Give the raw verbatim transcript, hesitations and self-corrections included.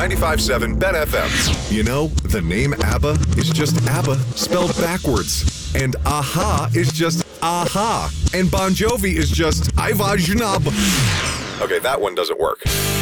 ninety-five point seven Ben F M. You know, the name ABBA is just ABBA spelled backwards. And AHA is just AHA. And Bon Jovi is just Iva Janab. Okay, that one doesn't work.